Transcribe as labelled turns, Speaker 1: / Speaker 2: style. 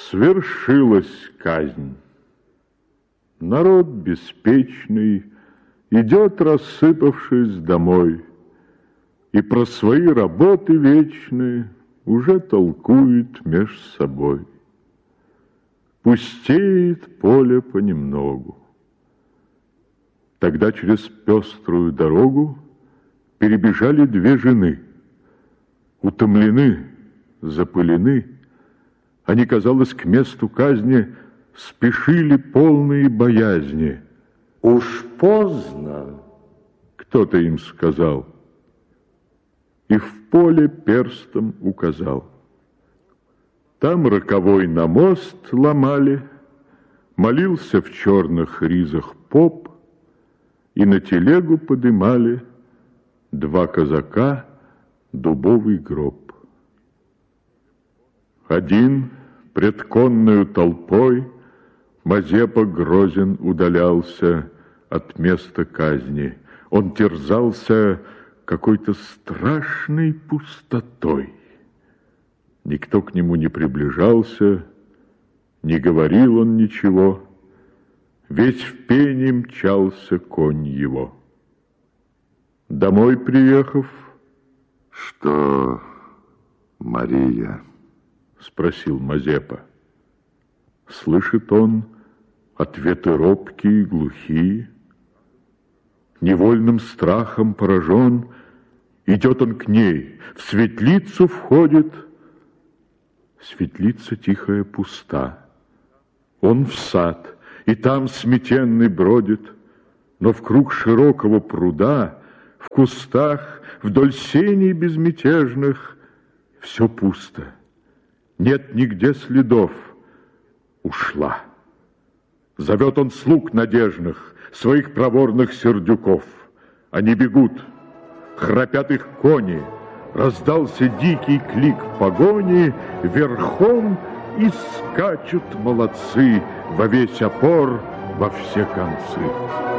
Speaker 1: Свершилась казнь. Народ беспечный идет, рассыпавшись, домой, и про свои работы вечные уже толкует меж собой. Пустеет поле понемногу. Тогда через пеструю дорогу перебежали две жены. Утомлены, запылены, они, казалось, к месту казни спешили полные боязни.
Speaker 2: «Уж поздно»,
Speaker 1: — кто-то им сказал, и в поле перстом указал. Там роковой на мост ломали, молился в черных ризах поп, и на телегу подымали два казака дубовый гроб. Один пред конною толпой Мазепа грозен удалялся от места казни. Он терзался какой-то страшной пустотой. Никто к нему не приближался, не говорил он ничего. Весь в пене мчался конь его. Домой приехав:
Speaker 3: «Что, Мария?»
Speaker 1: — спросил Мазепа. Слышит он ответы робкие, глухие. Невольным страхом поражен, идет он к ней, в светлицу входит. Светлица тихая, пуста. Он в сад, и там сметенный бродит, но вкруг широкого пруда, в кустах, вдоль сеней безмятежных все пусто. Нет нигде следов. Ушла. Зовет он слуг надежных, своих проворных сердюков. Они бегут, храпят их кони. Раздался дикий клик погони, верхом и скачут молодцы во весь опор, во все концы.